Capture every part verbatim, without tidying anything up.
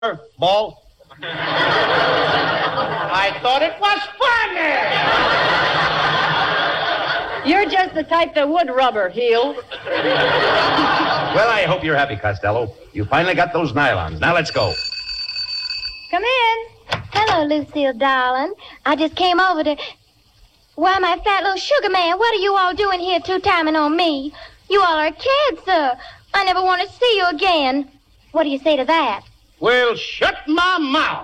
Ball. I thought it was funny. You're just the type that would rubber, Heel. Well, I hope you're happy, Costello. You finally got those nylons. Now let's go. Come in. Hello, Lucille, darling. I just came over to... Why, my fat little sugar man, what are you all doing here two-timing on me? You all are kids, sir. I never want to see you again. What do you say to that? Well, shut my mouth.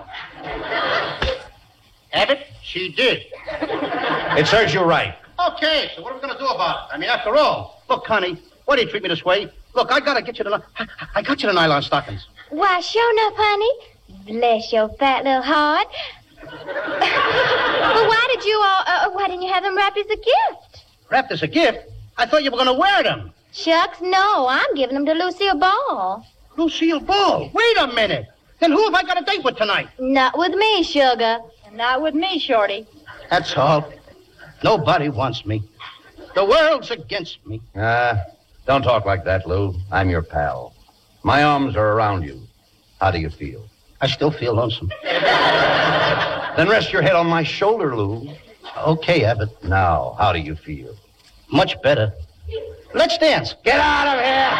Abbott, she did. It serves you right. Okay, so what are we going to do about it? I mean, after all, look, Connie, why do you treat me this way? Look, I got to get you the... I, I got you the nylon stockings. Why, sure enough, honey. Bless your fat little heart. Well, why did you all... Uh, why didn't you have them wrapped as a gift? Wrapped as a gift? I thought you were going to wear them. Shucks, no. I'm giving them to Lucille Ball. Lucille Ball? Wait a minute. Then who have I got a date with tonight? Not with me, sugar. And not with me, Shorty. That's all. Nobody wants me. The world's against me. Ah, uh, don't talk like that, Lou. I'm your pal. My arms are around you. How do you feel? I still feel lonesome. Then rest your head on my shoulder, Lou. Okay, Abbott. Now, how do you feel? Much better. Let's dance. Get out of here!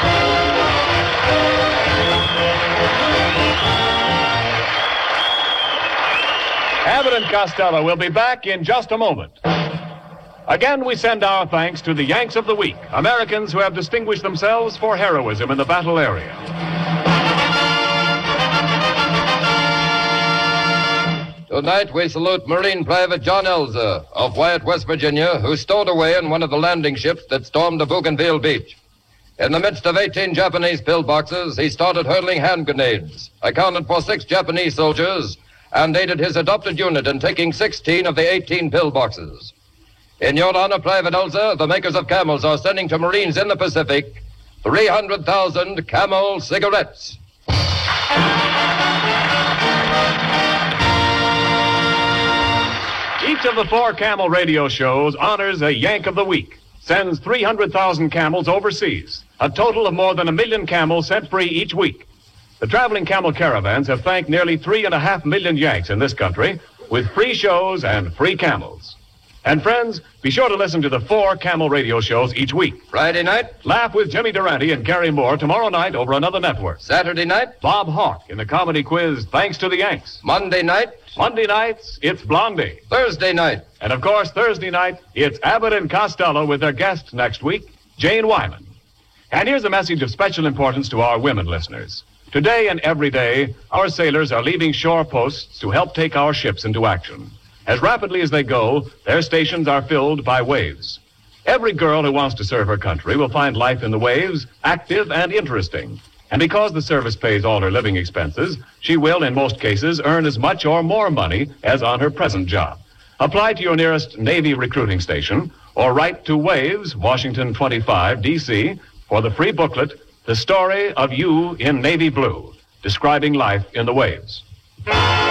Abbott and Costello will be back in just a moment. Again, we send our thanks to the Yanks of the Week, Americans who have distinguished themselves for heroism in the battle area. Tonight, we salute Marine Private John Elza of Wyatt, West Virginia, who stowed away in one of the landing ships that stormed the Bougainville beach. In the midst of eighteen Japanese pillboxes, he started hurling hand grenades, accounted for six Japanese soldiers, and aided his adopted unit in taking sixteen of the eighteen pillboxes. In your honor, Private Elza, the makers of Camels are sending to Marines in the Pacific three hundred thousand Camel cigarettes. Each of the four Camel radio shows honors a Yank of the Week, sends three hundred thousand camels overseas, a total of more than a million camels set free each week. The traveling camel caravans have thanked nearly three and a half million Yanks in this country with free shows and free camels. And friends, be sure to listen to the four Camel radio shows each week. Friday night, Laugh with Jimmy Durante and Gary Moore tomorrow night over another network. Saturday night, Bob Hawk in the comedy quiz Thanks to the Yanks. Monday night, Monday nights, it's Blondie. Thursday night. And of course, Thursday night, it's Abbott and Costello with their guest next week, Jane Wyman. And here's a message of special importance to our women listeners. Today and every day, our sailors are leaving shore posts to help take our ships into action. As rapidly as they go, their stations are filled by waves. Every girl who wants to serve her country will find life in the waves active and interesting. And because the service pays all her living expenses, she will, in most cases, earn as much or more money as on her present job. Apply to your nearest Navy recruiting station or write to Waves, Washington twenty-five, D C, for the free booklet, The Story of You in Navy Blue, describing life in the waves.